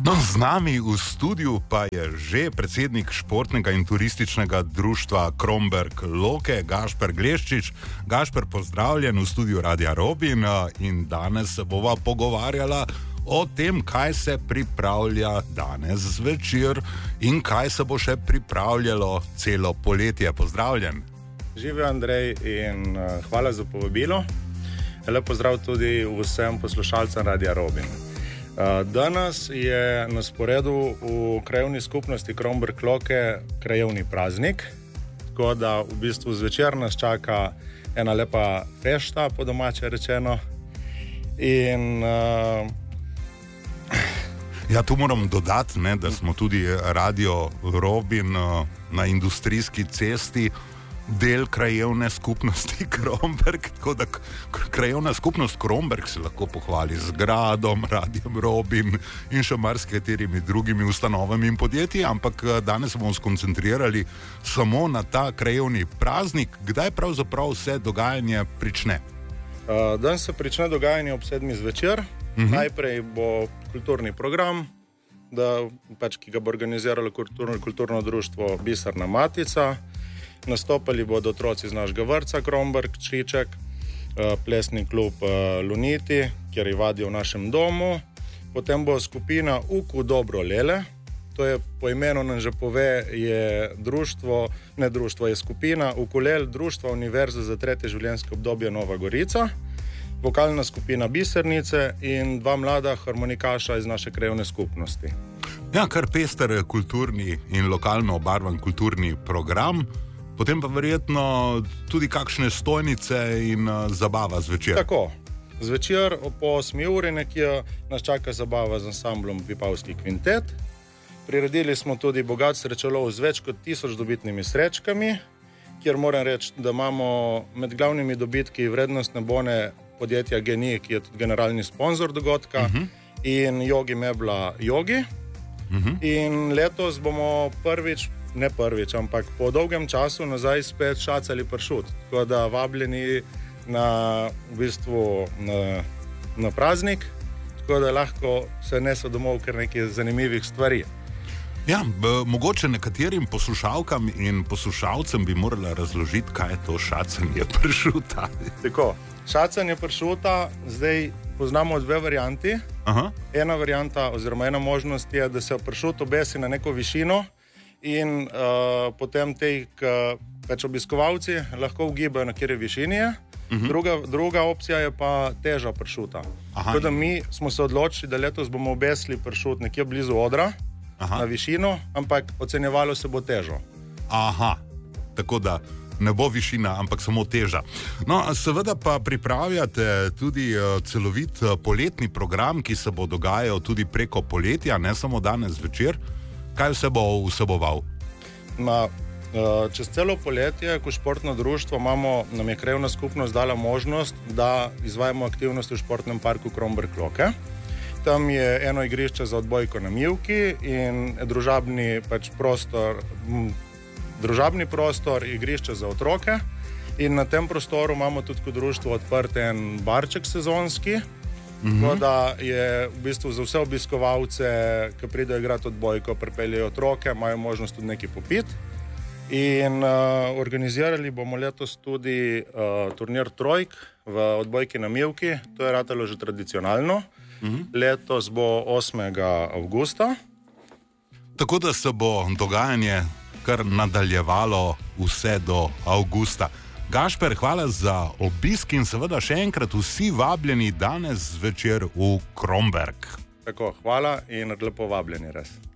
No, z nami v studiu pa je že predsednik športnega in turističnega društva Kromberk Loke, Gašper Gleščič. Gašper, pozdravljen v studiu Radia Robin in danes se bova pogovarjala o tem, kaj se pripravlja danes zvečer in kaj se bo še pripravljalo celo poletje. Pozdravljen. Živijo Andrej in hvala za povabilo. Lep pozdrav tudi vsem poslušalcem Radia Robin. Danes je na sporedu v krajevni skupnosti Kromberk Loke krajevni praznik, tako da v bistvu zvečer nas čaka ena lepa fešta, po domače rečeno. In ja, tu moram dodati, da smo tudi Radio Robin na industrijski cesti del krajevne skupnosti Kromberk, tako da krajevna skupnost Kromberk se lahko pohvali z gradom, Radijem Robin in še marsikateri drugimi ustanovami in podjetji, ampak danes bomo skoncentrirali samo na ta krajevni praznik. Kdaj pravzaprav vse dogajanje prične? Danes se prične dogajanje ob 7. zvečer. Najprej bo kulturni program, ki ga bo organiziralo kulturno društvo Biserna Matica. Nastopali bodo otroci iz našega vrtca Kromberk Čiček, plesni klub Luniti, kjer je vadijo v našem domu. Potem bo skupina Uku Dobro Lele, to je po imenu nam že pove, je skupina Ukulel Društva Univerze za tretje življenjsko obdobje Nova Gorica, vokalna skupina Bisernice in dva mlada harmonikaša iz naše krajevne skupnosti. Ja, kar pester kulturni in lokalno obarvan kulturni program. Potem pa verjetno tudi kakšne stojnice in zabava zvečer. Tako, zvečer po 8 uri nekje nas čaka zabava z ansamblom Vipavski kvintet. Priredili smo tudi bogat srečolov z več kot 1000 dobitnimi srečkami, kjer moram reči, da imamo med glavnimi dobitki vrednostne bone podjetja Geni, ki je tudi generalni sponzor dogodka, in Jogi Mebla Jogi. In letos bomo ampak po dolgem času nazaj spet šacali pršut. Tako da vabljeni na praznik, tako da lahko se neso domov kar nekaj zanimivih stvari. Ja, mogoče nekaterim poslušalkam in poslušalcem bi morala razložiti, kaj je to šacanje pršuta. Tako, šacanje pršuta zdaj poznamo dve varianti. Ena varianta oziroma ena možnost je, da se pršut obesi na neko višino in potem obiskovalci lahko ugibajo, na kateri višini je. Druga opcija je pa teža pršuta. Tako da mi smo se odločili, da letos bomo obesili pršut nekje blizu odra, na višino, ampak ocenjevalo se bo težo. Tako da ne bo višina, ampak samo teža. No, seveda pa pripravljate tudi celovit poletni program, ki se bo dogajal tudi preko poletja, ne samo danes zvečer. Kaj vse bo vseboval? Čez celo poletje, ko športno društvo nam je krajevna skupnost dala možnost, da izvajamo aktivnosti v športnem parku Kromberk Loke. Tam je eno igrišče za odbojko na mivki in družabni prostor, igrišče za otroke. In na tem prostoru imamo tudi kot društvo odprt en barček sezonski, tako da je v bistvu za vse obiskovalce, ki pridejo igrati odbojko, pripeljejo otroke, imajo možnost tudi nekaj popiti. In organizirali bomo letos tudi turnir trojk v odbojki na mivki, to je ratalo že tradicionalno. Letos bo 8. avgusta. Tako da se bo dogajanje kar nadaljevalo vse do avgusta. Gašper, hvala za obisk in seveda še enkrat vsi vabljeni danes zvečer v Kromberk. Tako, hvala in lepo vabljeni res.